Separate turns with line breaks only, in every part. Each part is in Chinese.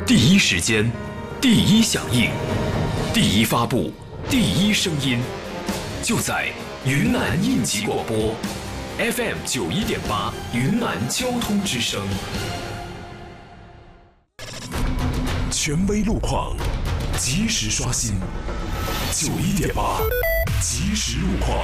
第一时间，第一响应，第一发布，第一声音，就在云南应急广播 FM 91.8云南交通之声。权威路况，及时刷新。91.8即时路况。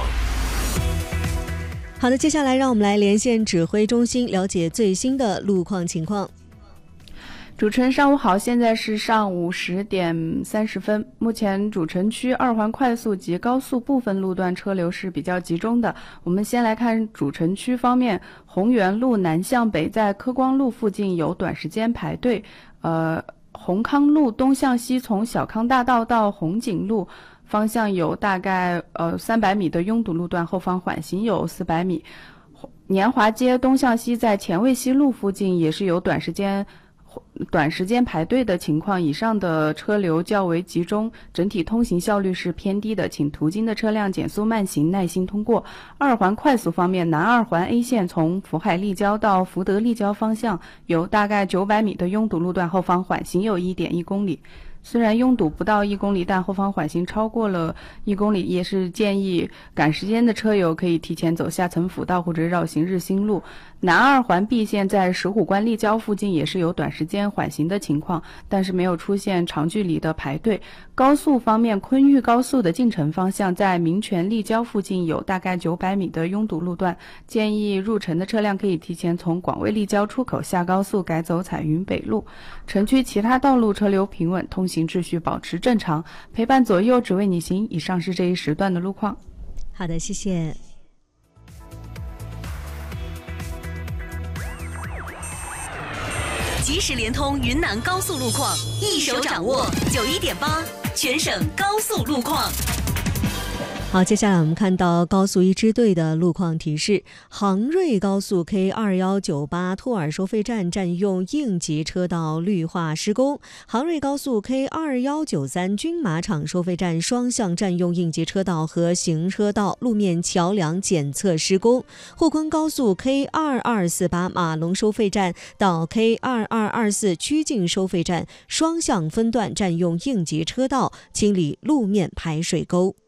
好的，接下来让我们来连线指挥中心，了解最新的路况情况。
主持人上午好，现在是上午10点30分。目前主城区2环快速及高速部分路段车流是比较集中的。我们先来看主城区方面，宏源路南向北在科光路附近有短时间排队，宏康路东向西从小康大道到红景路方向有大概300米的拥堵路段，后方缓行有400米。年华街东向西在前卫西路附近也是有短时间排队的情况，以上的车流较为集中，整体通行效率是偏低的，请途经的车辆减速慢行，耐心通过。2环快速方面，南2环 A 线从福海立交到福德立交方向有大概900米的拥堵路段，后方缓行有1.1公里。虽然拥堵不到1公里，但后方缓行超过了1公里，也是建议赶时间的车友可以提前走下层辅道或者绕行日新路。南2环 B 线在石虎关立交附近也是有短时间缓行的情况，但是没有出现长距离的排队。高速方面，昆玉高速的进城方向在民权立交附近有大概900米的拥堵路段，建议入城的车辆可以提前从广卫立交出口下高速改走彩云北路。城区其他道路车流平稳，通行秩序保持正常，陪伴左右只为你行。以上是这一时段的路况。
好的，谢谢。
即时联通云南高速路况，一手掌握91.8全省高速路况。
好，接下来我们看到高速一支队的路况提示：杭瑞高速 K2198 托尔收费站占用应急车道绿化施工；杭瑞高速 K2193 军马场收费站双向占用应急车道和行车道路面桥梁检测施工；沪昆高速 K2248 马龙收费站到 K2224 曲靖收费站双向分段占用应急车道，清理路面排水沟。